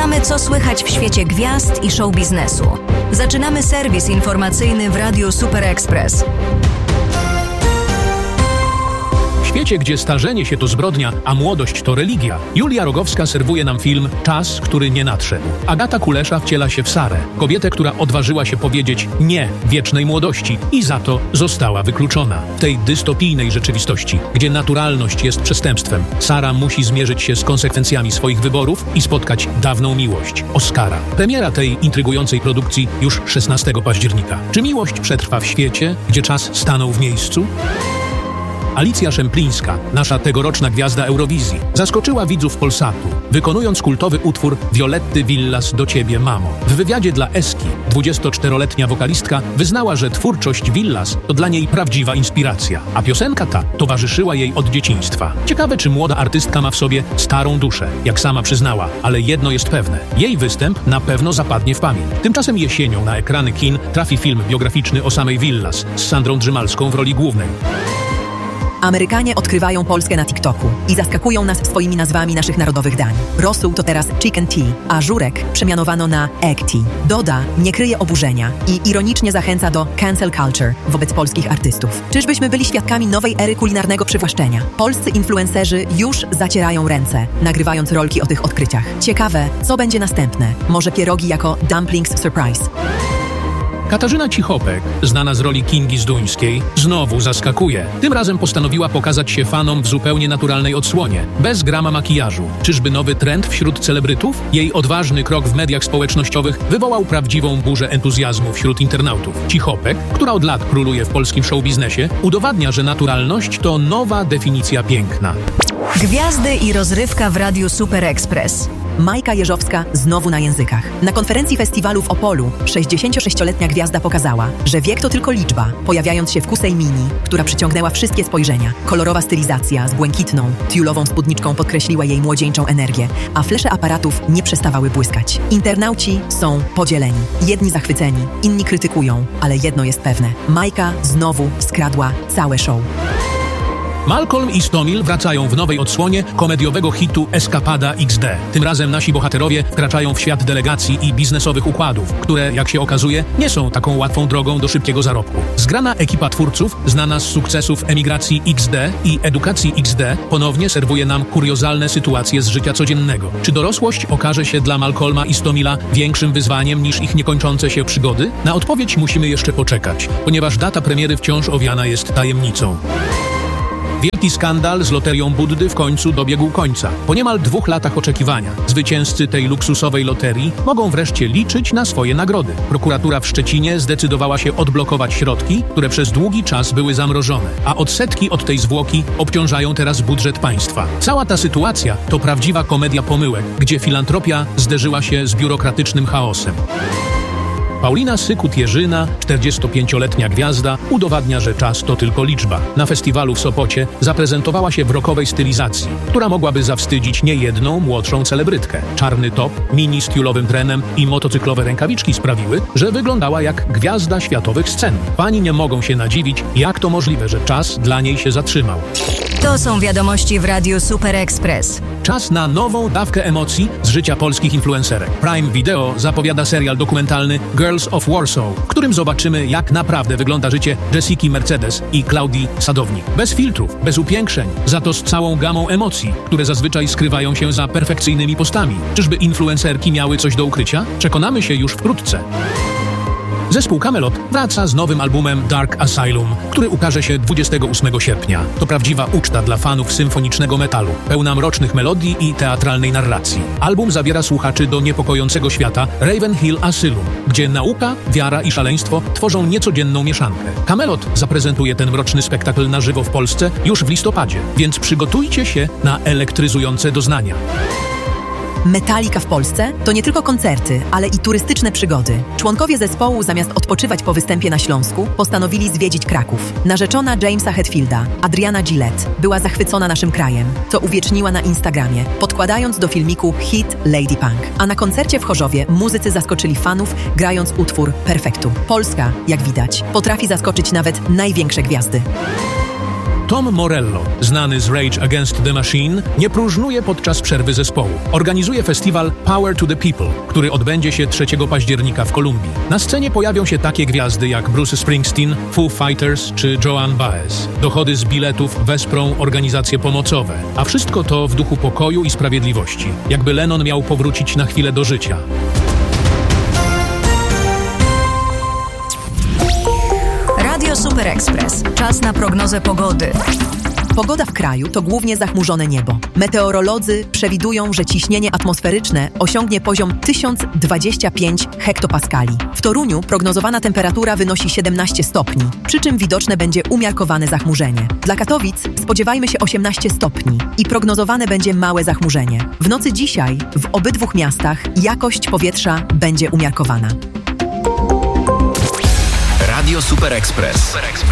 Sprawdzamy, co słychać w świecie gwiazd i show biznesu. Zaczynamy serwis informacyjny w Radiu Super Express. W świecie, gdzie starzenie się to zbrodnia, a młodość to religia, Julia Rogowska serwuje nam film Czas, który nie nadszedł. Agata Kulesza wciela się w Sarę, kobietę, która odważyła się powiedzieć nie wiecznej młodości i za to została wykluczona. W tej dystopijnej rzeczywistości, gdzie naturalność jest przestępstwem, Sara musi zmierzyć się z konsekwencjami swoich wyborów i spotkać dawną miłość, Oskara. Premiera tej intrygującej produkcji już 16 października. Czy miłość przetrwa w świecie, gdzie czas stanął w miejscu? Alicja Szemplińska, nasza tegoroczna gwiazda Eurowizji, zaskoczyła widzów Polsatu, wykonując kultowy utwór Violetty Villas Do Ciebie, mamo. W wywiadzie dla Eski 24-letnia wokalistka wyznała, że twórczość Villas to dla niej prawdziwa inspiracja, a piosenka ta towarzyszyła jej od dzieciństwa. Ciekawe, czy młoda artystka ma w sobie starą duszę, jak sama przyznała, ale jedno jest pewne. Jej występ na pewno zapadnie w pamięć. Tymczasem jesienią na ekrany kin trafi film biograficzny o samej Villas z Sandrą Drzymalską w roli głównej. Amerykanie odkrywają Polskę na TikToku i zaskakują nas swoimi nazwami naszych narodowych dań. Rosół to teraz chicken tea, a żurek przemianowano na egg tea. Doda nie kryje oburzenia i ironicznie zachęca do cancel culture wobec polskich artystów. Czyżbyśmy byli świadkami nowej ery kulinarnego przywłaszczenia? Polscy influencerzy już zacierają ręce, nagrywając rolki o tych odkryciach. Ciekawe, co będzie następne? Może pierogi jako dumplings surprise? Katarzyna Cichopek, znana z roli Kingi Zduńskiej, znowu zaskakuje. Tym razem postanowiła pokazać się fanom w zupełnie naturalnej odsłonie, bez grama makijażu. Czyżby nowy trend wśród celebrytów? Jej odważny krok w mediach społecznościowych wywołał prawdziwą burzę entuzjazmu wśród internautów. Cichopek, która od lat króluje w polskim showbiznesie, udowadnia, że naturalność to nowa definicja piękna. Gwiazdy i rozrywka w Radiu Super Express. Majka Jeżowska znowu na językach. Na konferencji festiwalu w Opolu 66-letnia gwiazda pokazała, że wiek to tylko liczba, pojawiając się w kusej mini, która przyciągnęła wszystkie spojrzenia. Kolorowa stylizacja z błękitną, tiulową spódniczką podkreśliła jej młodzieńczą energię, a flesze aparatów nie przestawały błyskać. Internauci są podzieleni. Jedni zachwyceni, inni krytykują, ale jedno jest pewne. Majka znowu skradła całe show. Malcolm i Stomil wracają w nowej odsłonie komediowego hitu Eskapada XD. Tym razem nasi bohaterowie wkraczają w świat delegacji i biznesowych układów, które, jak się okazuje, nie są taką łatwą drogą do szybkiego zarobku. Zgrana ekipa twórców, znana z sukcesów Emigracji XD i Edukacji XD, ponownie serwuje nam kuriozalne sytuacje z życia codziennego. Czy dorosłość okaże się dla Malcolma i Stomila większym wyzwaniem niż ich niekończące się przygody? Na odpowiedź musimy jeszcze poczekać, ponieważ data premiery wciąż owiana jest tajemnicą. Wielki skandal z loterią Buddy w końcu dobiegł końca. Po niemal 2 latach oczekiwania zwycięzcy tej luksusowej loterii mogą wreszcie liczyć na swoje nagrody. Prokuratura w Szczecinie zdecydowała się odblokować środki, które przez długi czas były zamrożone, a odsetki od tej zwłoki obciążają teraz budżet państwa. Cała ta sytuacja to prawdziwa komedia pomyłek, gdzie filantropia zderzyła się z biurokratycznym chaosem. Paulina Sykut-Jerzyna, 45-letnia gwiazda, udowadnia, że czas to tylko liczba. Na festiwalu w Sopocie zaprezentowała się w rockowej stylizacji, która mogłaby zawstydzić niejedną młodszą celebrytkę. Czarny top, mini z tiulowym trenem i motocyklowe rękawiczki sprawiły, że wyglądała jak gwiazda światowych scen. Fani nie mogą się nadziwić, jak to możliwe, że czas dla niej się zatrzymał. To są wiadomości w Radiu Super Express. Czas na nową dawkę emocji z życia polskich influencerek. Prime Video zapowiada serial dokumentalny Girls of Warsaw, w którym zobaczymy, jak naprawdę wygląda życie Jessiki Mercedes i Klaudii Sadownik. Bez filtrów, bez upiększeń, za to z całą gamą emocji, które zazwyczaj skrywają się za perfekcyjnymi postami. Czyżby influencerki miały coś do ukrycia? Przekonamy się już wkrótce. Zespół Kamelot wraca z nowym albumem Dark Asylum, który ukaże się 28 sierpnia. To prawdziwa uczta dla fanów symfonicznego metalu, pełna mrocznych melodii i teatralnej narracji. Album zabiera słuchaczy do niepokojącego świata Ravenhill Asylum, gdzie nauka, wiara i szaleństwo tworzą niecodzienną mieszankę. Kamelot zaprezentuje ten mroczny spektakl na żywo w Polsce już w listopadzie, więc przygotujcie się na elektryzujące doznania. Metallica w Polsce to nie tylko koncerty, ale i turystyczne przygody. Członkowie zespołu zamiast odpoczywać po występie na Śląsku, postanowili zwiedzić Kraków. Narzeczona Jamesa Hetfielda, Adriana Gillette, była zachwycona naszym krajem, co uwieczniła na Instagramie, podkładając do filmiku hit Lady Punk. A na koncercie w Chorzowie muzycy zaskoczyli fanów, grając utwór Perfektu. Polska, jak widać, potrafi zaskoczyć nawet największe gwiazdy. Tom Morello, znany z Rage Against the Machine, nie próżnuje podczas przerwy zespołu. Organizuje festiwal Power to the People, który odbędzie się 3 października w Kolumbii. Na scenie pojawią się takie gwiazdy jak Bruce Springsteen, Foo Fighters czy Joan Baez. Dochody z biletów wesprą organizacje pomocowe, a wszystko to w duchu pokoju i sprawiedliwości, jakby Lennon miał powrócić na chwilę do życia. Radio Super Express. Czas na prognozę pogody. Pogoda w kraju to głównie zachmurzone niebo. Meteorolodzy przewidują, że ciśnienie atmosferyczne osiągnie poziom 1025 hektopaskali. W Toruniu prognozowana temperatura wynosi 17 stopni, przy czym widoczne będzie umiarkowane zachmurzenie. Dla Katowic spodziewajmy się 18 stopni i prognozowane będzie małe zachmurzenie. W nocy dzisiaj w obydwu miastach jakość powietrza będzie umiarkowana. Radio Super Express.